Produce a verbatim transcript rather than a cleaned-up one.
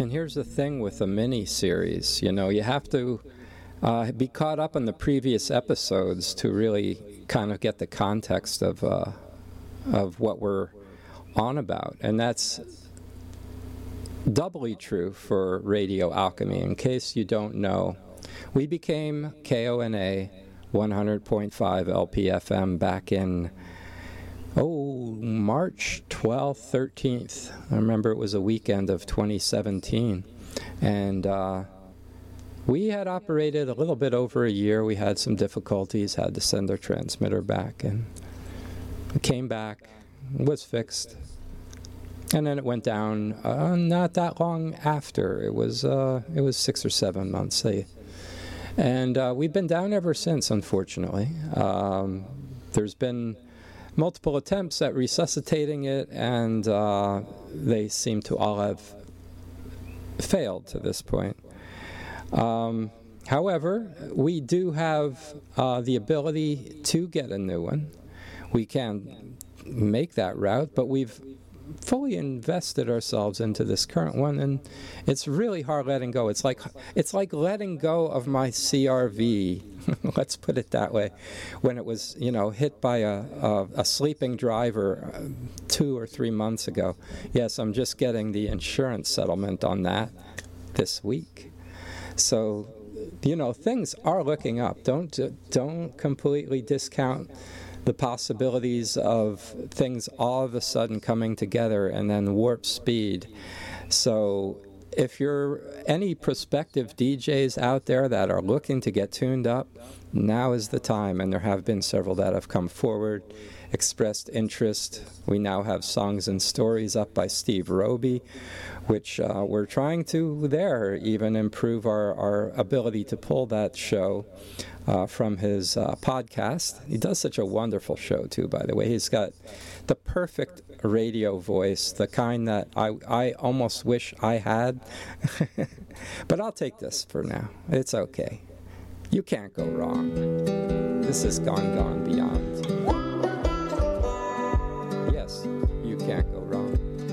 and here's the thing with a mini-series, you know, you have to uh, be caught up on the previous episodes to really kind of get the context of, uh, of what we're on about. And that's doubly true for Radio Alchemy. In case you don't know, we became K O N A one hundred point five L P F M back in, oh, March twelfth, thirteenth. I remember it was a weekend of twenty seventeen. And uh, we had operated a little bit over a year. We had some difficulties, had to send our transmitter back, and it came back, was fixed. And then it went down uh, not that long after. It was uh, it was six or seven months. Say. And uh, we've been down ever since, unfortunately. Um, there's been multiple attempts at resuscitating it, and uh, they seem to all have failed to this point. Um, however, we do have uh, the ability to get a new one. We can make that route, but we've fully invested ourselves into this current one, and it's really hard letting go. It's like it's like letting go of my C R V, let's put it that way, when it was, you know, hit by a, a, a sleeping driver uh, two or three months ago. Yes, I'm just getting the insurance settlement on that this week. So, you know, things are looking up. Don't don't completely discount the possibilities of things all of a sudden coming together and then warp speed. So if you're any prospective D Js out there that are looking to get tuned up, now is the time, and there have been several that have come forward, expressed interest. We now have Songs and Stories up by Steve Roby, which uh, we're trying to there even improve our, our ability to pull that show uh, from his uh, podcast. He does such a wonderful show, too, by the way. He's got the perfect radio voice, the kind that I, I almost wish I had. But I'll take this for now. It's okay. You can't go wrong. This is Gone, Gone Beyond.